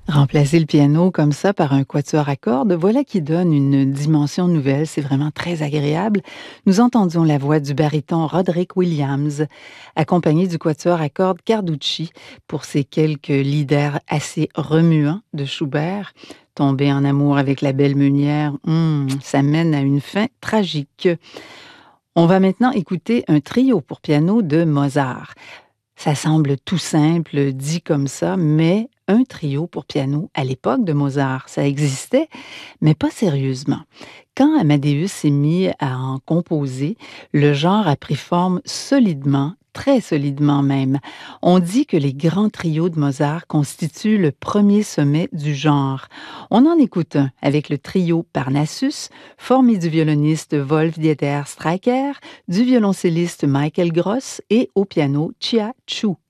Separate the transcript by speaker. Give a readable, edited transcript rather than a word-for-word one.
Speaker 1: Remplacer le piano comme ça par un quatuor à cordes, voilà qui donne une dimension nouvelle. C'est vraiment très agréable. Nous entendions la voix du baryton Roderick Williams, accompagné du quatuor à cordes Carducci pour ces quelques leaders assez remuants de Schubert. Tomber en amour avec la belle meunière, ça mène à une fin tragique. On va maintenant écouter un trio pour piano de Mozart. Ça semble tout simple, dit comme ça, mais un trio pour piano à l'époque de Mozart, ça existait, mais pas sérieusement. Quand Amadeus s'est mis à en composer, le genre a pris forme solidement, très solidement même. On dit que les grands trios de Mozart constituent le premier sommet du genre. On en écoute un avec le trio Parnassus, formé du violoniste Wolf-Dieter Streicher, du violoncelliste Michael Gross et au piano Chia Chu.